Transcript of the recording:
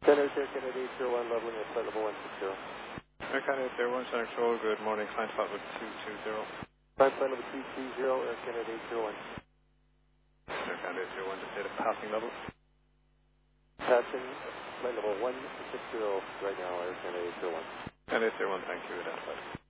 10 Air Canada 801, leveling at flight level 160. Air Canada 801, Center Control, good morning, climb flight level 220. Climb flight level 220, Air Canada 801. Air Canada 801, just data passing level. Passing flight level 160 right now, Air Canada 801. Canada 801, thank you, identified.